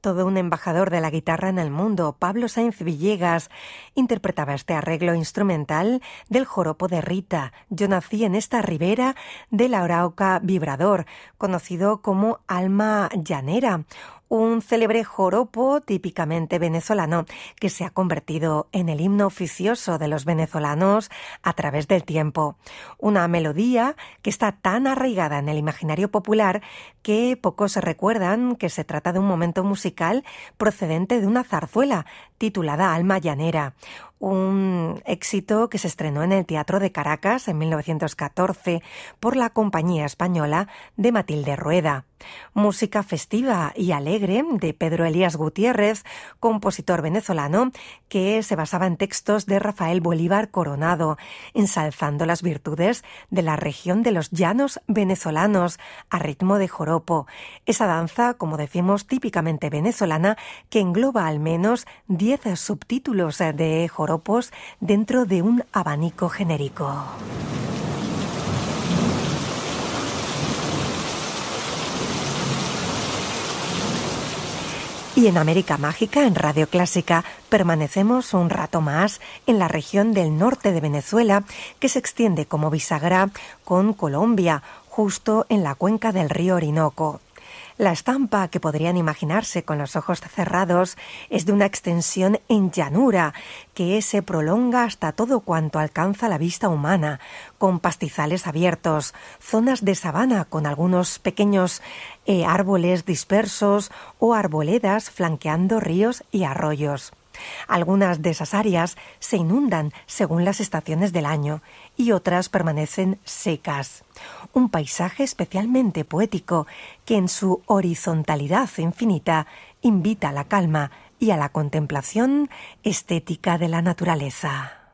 todo un embajador de la guitarra en el mundo. Pablo Sáenz Villegas interpretaba este arreglo instrumental del joropo de Rita. Yo nací en esta ribera del Arauca vibrador, conocido como Alma Llanera, un célebre joropo típicamente venezolano que se ha convertido en el himno oficioso de los venezolanos a través del tiempo. Una melodía que está tan arraigada en el imaginario popular que pocos recuerdan que se trata de un momento musical procedente de una zarzuela titulada Alma Llanera, un éxito que se estrenó en el Teatro de Caracas en 1914 por la Compañía Española de Matilde Rueda. Música festiva y alegre de Pedro Elías Gutiérrez, compositor venezolano que se basaba en textos de Rafael Bolívar Coronado, ensalzando las virtudes de la región de los llanos venezolanos a ritmo de joropo. Esa danza, como decimos, típicamente venezolana, que engloba al menos 10 subtítulos de joropos dentro de un abanico genérico. Y en América Mágica, en Radio Clásica, permanecemos un rato más en la región del norte de Venezuela, que se extiende como bisagra con Colombia, justo en la cuenca del río Orinoco. La estampa que podrían imaginarse con los ojos cerrados es de una extensión en llanura que se prolonga hasta todo cuanto alcanza la vista humana, con pastizales abiertos, zonas de sabana con algunos pequeños árboles dispersos o arboledas flanqueando ríos y arroyos. Algunas de esas áreas se inundan según las estaciones del año y otras permanecen secas. Un paisaje especialmente poético que en su horizontalidad infinita invita a la calma y a la contemplación estética de la naturaleza.